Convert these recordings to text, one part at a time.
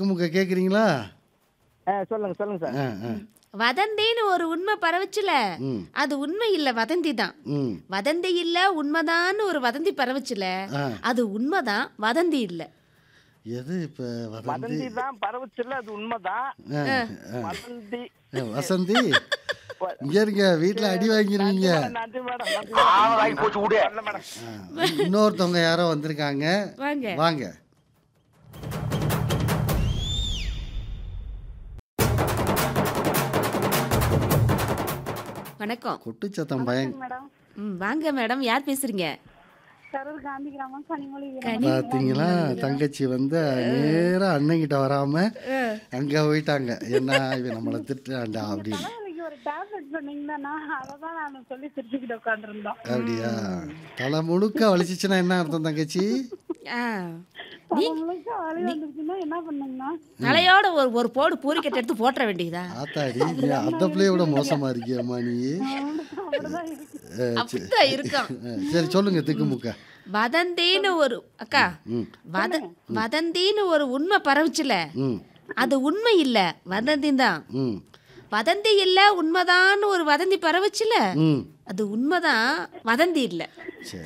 திக்குமுக்க கேட்குறீங்களா? சொல்லுங்க சொல்லுங்க சார். வதந்தின்னு ஒரு உண்மை பரவுச்சுல, அது உண்மை இல்ல, வதந்தி தான். வதந்தி இல்ல உண்மைதான்னு ஒரு வதந்தி பரவுச்சுல, அது உண்மைதான், வதந்தி இல்ல. எது இப்போ வதந்தி தான் பரவுச்சுல, அது உண்மைதான். வதந்தி வசந்தி இங்க இருங்க, வீட்டில் அடி வாங்கிருவீங்க. நன்றி மேடம். இன்னொருத்தவங்க யாரோ வந்திருக்காங்க, வாங்க. வாங்க. வணக்கம். கொட்டு சத்தம் பயம். வாங்க மேடம், யார் பேசுறீங்க? பார்த்தீங்களா, தங்கச்சி வந்து நேரா அண்ணங்கிட்ட வராம அங்க போயிட்டாங்க. என்ன இவன் நம்மளை திட்டுறான்டா அப்படின்னு. அப்படியா? தலை முழுக்க வலிச்சிச்சுன்னா என்ன அர்த்தம் தங்கச்சி? தலையோட ஒரு போடு பூரிக்கட்டை எடுத்து போட்டுற வேண்டியதா? ஆத்தாடி, அந்த பிள்ளையோட மோசமா இருக்கியம்மா நீ. அப்படிதான் இருக்கும். சரி சொல்லுங்க திக்குமுக்க. வதந்தின்னு ஒரு அக்கா, வதந்தின்னு ஒரு உண்மை பரவுச்சுல, அது உண்மை இல்ல, வதந்தி தான். வதந்தி இல்ல உண்மைதான் ஒரு வதந்தி பரவுச்சுல, அது உண்மைதான், வதந்தி இல்ல. சரி,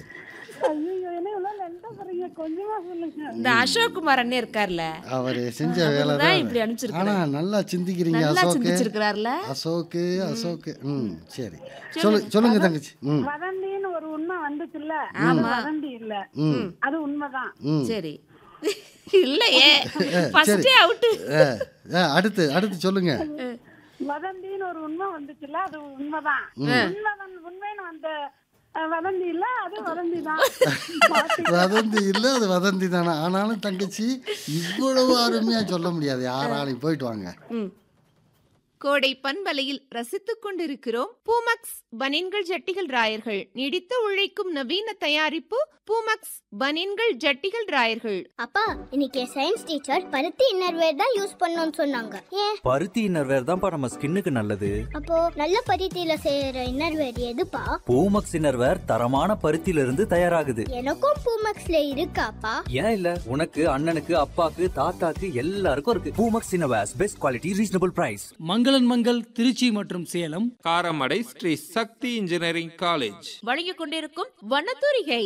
இந்த அசோக் குமார் அண்ணே இருக்கார்ல, அவர் செஞ்ச வேலை தான் இப்படி அனுப்பிச்சிருக்காரு. ஆனா நல்லா சிந்திக்கிறீங்க நல்லா அசோக். சிந்திச்சிருக்காருல அசோக். சரி சொல்லுங்க தங்கச்சி. வதந்தின்னு ஒரு உண்மை வந்துச்சுல்ல, வதந்தி இல்ல, அது உண்மைதான். சரி. இல்லையே, ஃபர்ஸ்டே அவுட். அடுத்து சொல்லுங்க. வதந்தின்னு ஒரு உண்மை வந்துச்சுல்ல, அது உண்மைதான். உண்மைன்னு வந்த வதந்தி இல்ல, அது வதந்தி தான். வதந்தி இல்ல, அது வதந்தி தானே. ஆனாலும் தங்கச்சி இவ்வளவு அருமையா சொல்ல முடியாது யாராலையும். போயிட்டு வாங்க. கோடை பண்பலையில் ரசித்துக் கொண்டிருக்கிறோம். பூமக்ஸ் பனின்கள் ஜட்டிகள் ராயர்கள் நீடித்து உழைக்கும் நவீன தயாரிப்பு பூமக்ஸ் பனின்கள் ஜட்டிகள் ராயர்கள். அப்பா, இன்னைக்கு சயின்ஸ் டீச்சர் பருத்தி இன்னர்வேர் தான் யூஸ் பண்ணணும்னு சொன்னாங்க. ஏன்? பருத்தி இன்னர்வேர் தான்ப்பா நம்ம ஸ்கின்னுக்கு நல்லது. அப்போ நல்ல பருத்தியில செய்யற இன்னர்வேர் எதுப்பா? பூமக்ஸ் இன்னர்வேர் தரமான பருத்தியில இருந்து தயாராகுது. எனக்கும் பூமக்ஸ்ல இருக்காப்பா? ஏன் இல்ல, உனக்கு அண்ணனுக்கு அப்பாக்கு தாத்தாக்கு எல்லாருக்கும் இருக்கு. Poomex innerwears best quality reasonable price. மங்களன் மங்கள் திருச்சி மற்றும் சேலம். காரமடை ஸ்ரீ சக்தி இன்ஜினியரிங் காலேஜ் வழங்கிக் கொண்டிருக்கும் வனத்தூரிகை.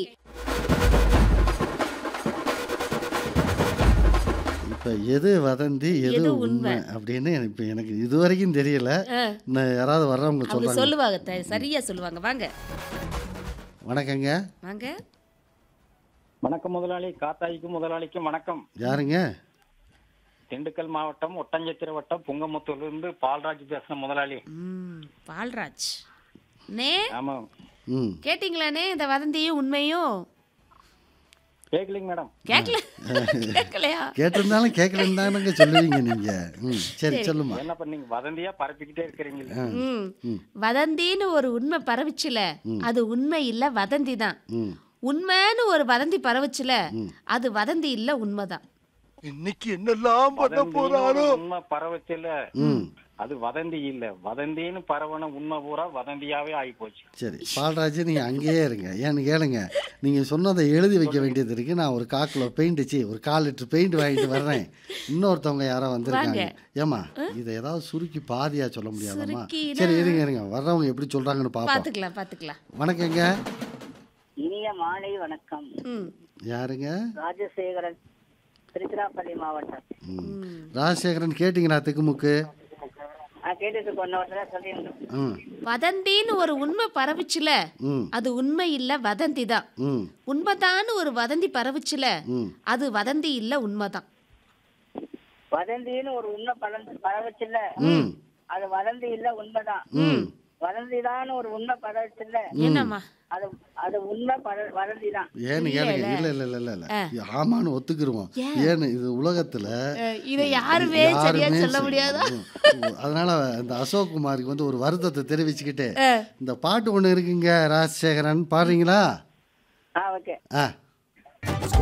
இப்ப எது வதந்தி எது உண்மை அப்படின்னு இப்ப எனக்கு இதுவரைக்கும் தெரியல. யாராவது வர்றவங்க சொல்லுவாங்க, சரியா சொல்லுவாங்க. வாங்க. வணக்கங்க. வாங்க. வணக்கம் முதலாளி. காத்தாய்க்கும் முதலாளிக்கும் வணக்கம். யாருங்க? திண்டுக்கல் மாவட்டம் ஒட்டஞ்சத்திர வட்டம் புங்கமுத்தூர்ல இருந்து பால்ராஜ் பேசுறேன் முதலாளி. பால்ராஜ் நே. ஆமா. கேட்டீங்களானே இந்த வதந்தியும் உண்மையும்? கேட்கலீங்க மேடம். கேட்கலையா? கேட்டிருந்தாலும் கேட்கலன்னு சொல்லுவீங்க நீங்க. சரி சொல்லுமா. என்ன பண்ணீங்க? வதந்தியா பரப்பிக்கிட்டே இருக்கிறீங்களா? வதந்தின்னு ஒரு உண்மை பரவுச்சுல, அது உண்மை இல்ல, வதந்தி தான். உண்மைன்னு ஒரு வதந்தி பரவுச்சுல, அது வதந்தி இல்ல, உண்மைதான். இன்னைக்கு என்னெல்லாம் பண்ண போறாரோ. உண்மை பரவச்சில, அது வதந்தி இல்ல, வதந்தின்னு பரவன உண்மை பூரா வதந்தியாவே ஆகி போச்சு. சரி பால்ராஜ், நீங்க அங்கேயே இருங்க. ஏன்னு கேளுங்க, நீங்க சொன்னதை எழுதி வைக்க வேண்டியது இருக்கு. நான் ஒரு 1/4 கிலோ பெயிண்ட் ஒரு 1/4 லிட்டர் பெயிண்ட் வாங்கிட்டு வர்றேன். இன்னொருத்தவங்க யாரோ வந்திருக்காங்க. ஏமா இதை ஏதாவது சுருக்கி பாதியா சொல்ல முடியாதம்மா? சரி இருங்க, வர்றவங்க எப்படி சொல்றாங்கன்னு பாத்துக்கலாம். வணக்கங்க. இனிய மாலை வணக்கம். யாருங்க? ராஜசேகரன், திருச்சிராப்பள்ளி மாவட்டம். ராஜசேகரன் கேட்டீங்களா திக்குமுக்கு? வதந்தின்னு ஒரு உண்மை பரவுச்சுல, அது உண்மை இல்ல, வதந்தி தான். உண்மைதான் ஒரு வதந்தி பரவுச்சுல, அது வதந்தி இல்ல, உண்மைதான். வதந்தின்னு ஒரு உண்மை பரவுச்சுல, அது வதந்தி இல்ல, உண்மைதான். வதந்திதான் ஒரு உண்மை பரவுச்சுல, என்னம்மா அது உண்மை வதந்திதான். ஏன்னு கேளுங்க. இல்ல ஆமான்னு ஒத்துக்குருவோம். ஏன்னு இது உலகத்துல இதை யாருமே சரியா சொல்ல முடியாதா? அதனால இந்த அசோக் குமாருக்கு வந்து ஒரு வருத்தத்தை தெரிவிச்சுக்கிட்டு இந்த பாட்டு ஒண்ணு இருக்குங்க. ராஜசேகரன் பாடுறீங்களா? ஓகே.